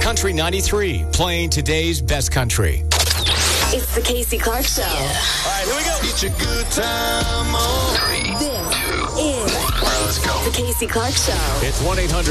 Country 93, playing today's best country. It's the Casey Clark Show. All right, here we go. It's a good time on. This is Let's go. the Casey Clark Show. It's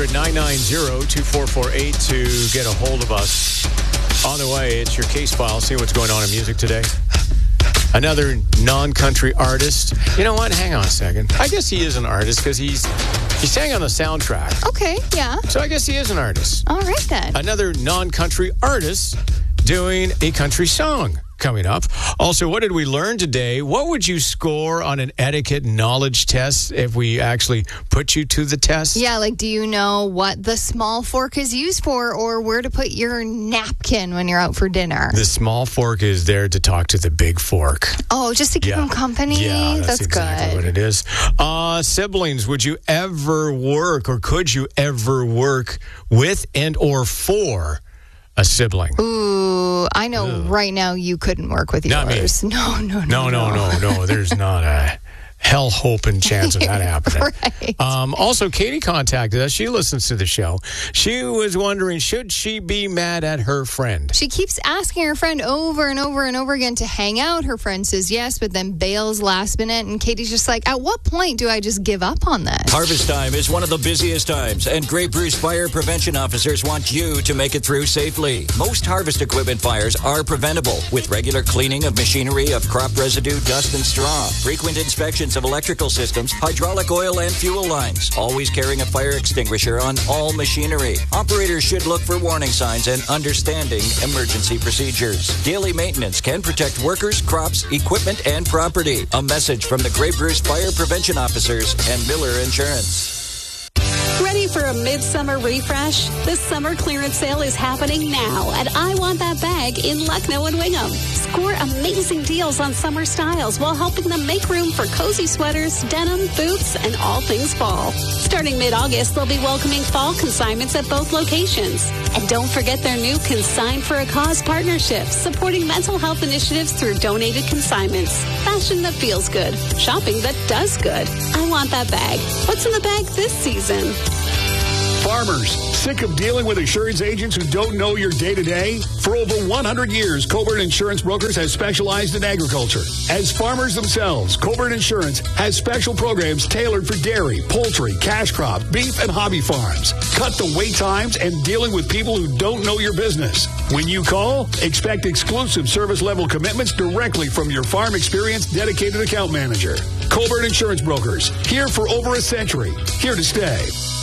1-800-990-2448 to get a hold of us. On the way, it's your case file. See what's going on in music today. Another non-country artist. You know what? Hang on a second. I guess he is an artist because he sang on the soundtrack. Okay, yeah. So I guess he is an artist. All right, then. Another non-country artist doing a country song coming up. Also, what did we learn today? What would you score on an etiquette knowledge test if we actually put you to the test? Yeah, like, do you know what the small fork is used for or where to put your napkin when you're out for dinner? The small fork is there to talk to the big fork. Oh, just to keep them company? Yeah, that's exactly good. what it is. Siblings, would you ever work or could you ever work with and or for a sibling? Ooh, I know right now you couldn't work with Not yours. me. No. There's not a hell hoping chance of that happening. Right. Also, Katie contacted us. She listens to the show. She was wondering, should she be mad at her friend? She keeps asking her friend over and over and over again to hang out. Her friend says yes, but then bails last minute. And Katie's just like, at what point do I just give up on this? Harvest time is one of the busiest times, and Grey Bruce Fire Prevention Officers want you to make it through safely. Most harvest equipment fires are preventable with regular cleaning of machinery, of crop residue, dust, and straw, frequent inspections of electrical systems, hydraulic oil, and fuel lines. Always carrying a fire extinguisher on all machinery. Operators should look for warning signs and understanding emergency procedures. Daily maintenance can protect workers, crops, equipment, and property. A message from the Grey Bruce Fire Prevention Officers and Miller Insurance. Ready for a midsummer refresh? The summer clearance sale is happening now at I Want That Bag in Lucknow and Wingham. Score amazing deals on summer styles while helping them make room for cozy sweaters, denim, boots, and all things fall. Starting mid-August, they'll be welcoming fall consignments at both locations. And don't forget their new Consign for a Cause partnership, supporting mental health initiatives through donated consignments. Fashion that feels good. Shopping that does good. I Want That Bag. What's in the bag this season? Farmers, sick of dealing with insurance agents who don't know your day-to-day? For over 100 years, Coburn Insurance Brokers has specialized in agriculture. As farmers themselves, Coburn Insurance has special programs tailored for dairy, poultry, cash crop, beef, and hobby farms. Cut the wait times and dealing with people who don't know your business. When you call, expect exclusive service-level commitments directly from your farm experience dedicated account manager. Coburn Insurance Brokers, here for over a century, here to stay.